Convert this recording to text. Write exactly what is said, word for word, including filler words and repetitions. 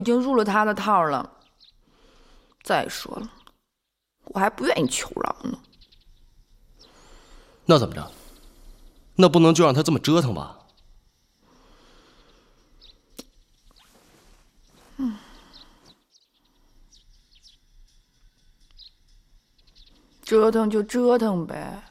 已经入了他的套了。再说了，我还不愿意求饶呢。 那怎么着？那不能就让他这么折腾吧？ 嗯，折腾就折腾呗。